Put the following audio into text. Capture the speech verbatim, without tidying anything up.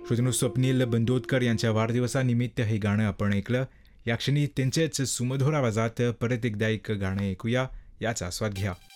श्रोतनो, स्वप्नील बंदोदकर यांच्या वाढदिवसानिमित्त हे गाणं आपण ऐकलं. या क्षणी त्यांच्याच सुमधुर आवाजात परत एकदा एक गाणं ऐकूया, याचा आस्वाद घ्या.